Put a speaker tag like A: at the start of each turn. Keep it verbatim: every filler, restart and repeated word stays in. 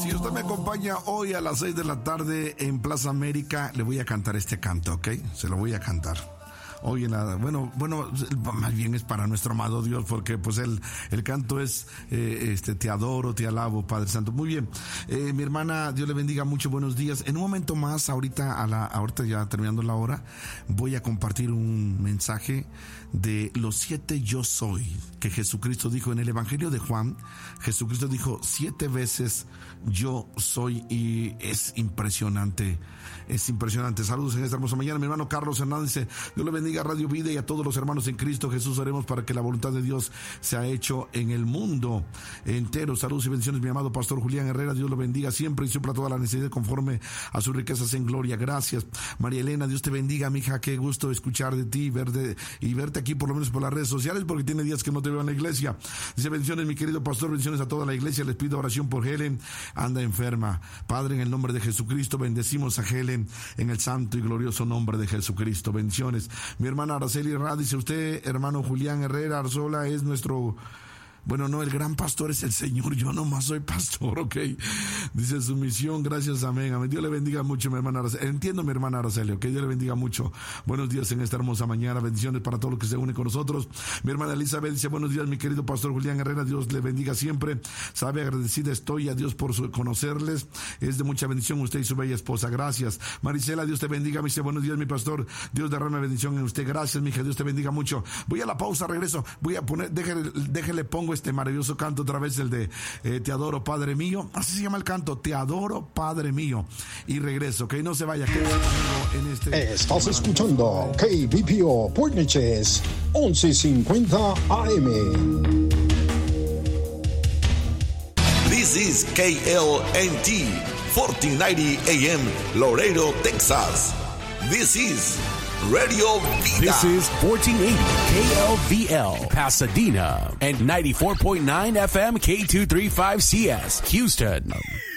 A: Si usted me acompaña hoy a las seis de la tarde en Plaza América, le voy a cantar este canto, ¿ok? Se lo voy a cantar. Oye, nada, bueno, bueno, más bien es para nuestro amado Dios, porque pues el, el canto es, eh, este, te adoro, te alabo, Padre Santo. Muy bien, eh, mi hermana, Dios le bendiga mucho, buenos días. En un momento más, ahorita, a la, ahorita ya terminando la hora, voy a compartir un mensaje de los siete yo soy, que Jesucristo dijo en el Evangelio de Juan. Jesucristo dijo siete veces yo soy, y es impresionante, es impresionante. Saludos en esta hermosa mañana, mi hermano Carlos Hernández dice, Dios le bendiga a Radio Vida y a todos los hermanos en Cristo Jesús. Haremos para que la voluntad de Dios sea hecho en el mundo entero. Saludos y bendiciones, mi amado pastor Julián Herrera. Dios lo bendiga siempre y supla toda la necesidad conforme a sus riquezas en gloria. Gracias, María Elena. Dios te bendiga, mija. Qué gusto escuchar de ti, verte y verte aquí por lo menos por las redes sociales, porque tiene días que no te veo en la iglesia. Dice, bendiciones, mi querido pastor, bendiciones a toda la iglesia. Les pido oración por Helen, anda enferma. Padre, en el nombre de Jesucristo, bendecimos a Helen en el santo y glorioso nombre de Jesucristo. Bendiciones. Mi hermana Araceli Rad dice, usted, hermano Julián Herrera Arzola, es nuestro... Bueno, no, el gran pastor es el Señor, yo nomás soy pastor, ok. Dice su misión, gracias, amén, amén. Dios le bendiga mucho, mi hermana Araceli. Entiendo, mi hermana Araceli, ok. Dios le bendiga mucho. Buenos días en esta hermosa mañana, bendiciones para todos los que se unen con nosotros. Mi hermana Elizabeth dice, buenos días, mi querido pastor Julián Herrera, Dios le bendiga siempre. Sabe, agradecida estoy a Dios por su, conocerles. Es de mucha bendición usted y su bella esposa, gracias. Marisela, Dios te bendiga, me dice, buenos días, mi pastor. Dios derrame bendición en usted, gracias, mi hija, Dios te bendiga mucho. Voy a la pausa, regreso. Voy a poner, déjele, déjele pongo este maravilloso canto otra vez, el de eh, Te adoro, Padre mío. Así se llama el canto, Te adoro, Padre mío. Y regreso, ok, no se vaya. En este...
B: Estás escuchando K B P O Portneches once cincuenta A M.
C: This is K L N T fourteen ninety A M Laredo, Texas. This is Radio Vida.
D: This is fourteen eighty K L V L Pasadena and ninety-four point nine F M K two thirty-five C S Houston.